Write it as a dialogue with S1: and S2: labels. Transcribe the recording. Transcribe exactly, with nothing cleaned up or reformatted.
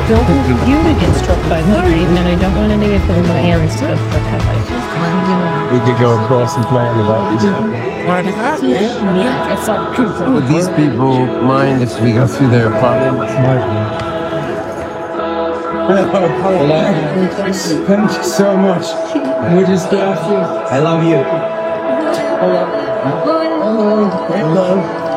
S1: don't want you to get struck by the train, and I don't want any of my hands to get struck by the train.
S2: We could go across and play on the boat.
S1: Yeah, it's like
S3: Would these people mind if we go through their apartment?
S2: Thank you so much. We just got you.
S3: I love you.
S2: Hello. Hello. Hello.